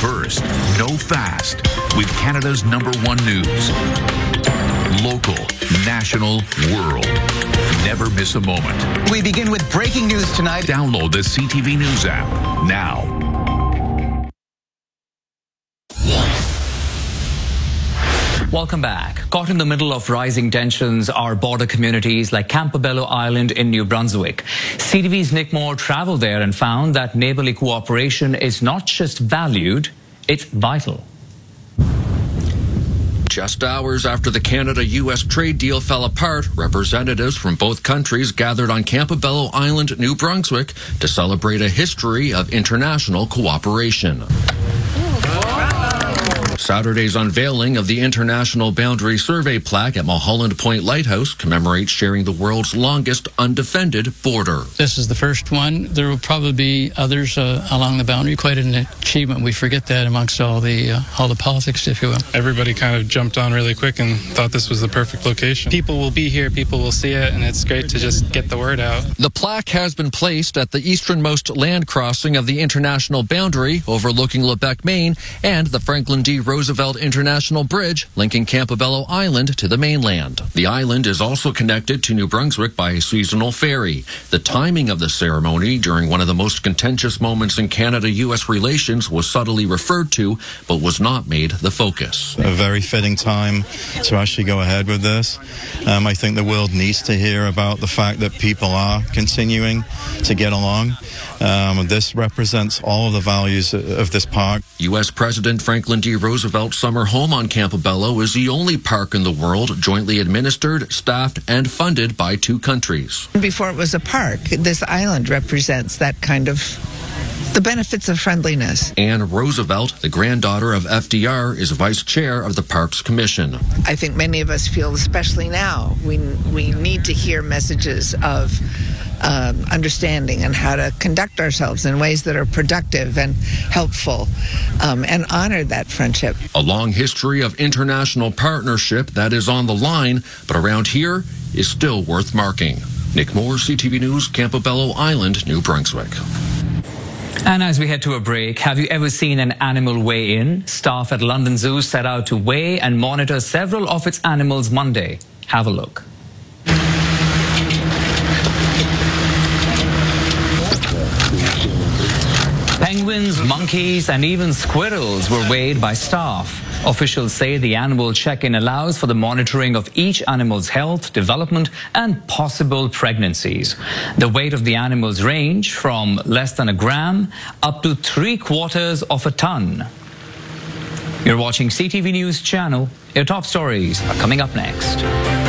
first, know fast with Canada's #1 news. Local, national, world. Never miss a moment. We begin with breaking news tonight. Download the CTV News app now. Welcome back. Caught in the middle of rising tensions are border communities like Campobello Island in New Brunswick. CTV's Nick Moore traveled there and found that neighborly cooperation is not just valued, it's vital. Just hours after the Canada-U.S. trade deal fell apart, representatives from both countries gathered on Campobello Island, New Brunswick, to celebrate a history of international cooperation. Saturday's unveiling of the International Boundary Survey plaque at Mulholland Point Lighthouse commemorates sharing the world's longest undefended border. This is the first one. There will probably be others along the boundary. Quite an achievement. We forget that amongst all the politics, if you will. Everybody kind of jumped on really quick and thought this was the perfect location. People will be here, people will see it, and it's great to just get the word out. The plaque has been placed at the easternmost land crossing of the international boundary overlooking Lebec, Maine, and the Franklin D. Roosevelt International Bridge linking Campobello Island to the mainland. The island is also connected to New Brunswick by a seasonal ferry. The timing of the ceremony during one of the most contentious moments in Canada-U.S. relations was subtly referred to, but was not made the focus. A very fitting time to actually go ahead with this. I think the world needs to hear about the fact that people are continuing to get along. This represents all of the values of this park. U.S. President Franklin D. Roosevelt's summer home on Campobello is the only park in the world jointly administered, staffed, and funded by two countries. Before it was a park, this island represents that kind of the benefits of friendliness. Anne Roosevelt, the granddaughter of FDR, is vice chair of the Parks Commission. I think many of us feel, especially now, we need to hear messages of understanding and how to conduct ourselves in ways that are productive and helpful, and honor that friendship. A long history of international partnership that is on the line, but around here is still worth marking. Nick Moore, CTV News, Campobello Island, New Brunswick. And as we head to a break, have you ever seen an animal weigh in? Staff at London Zoo set out to weigh and monitor several of its animals Monday. Have a look. Penguins, monkeys, and even squirrels were weighed by staff. Officials say the annual check-in allows for the monitoring of each animal's health, development, and possible pregnancies. The weight of the animals range from less than a gram up to 3/4 of a ton. You're watching CTV News Channel. Your top stories are coming up next.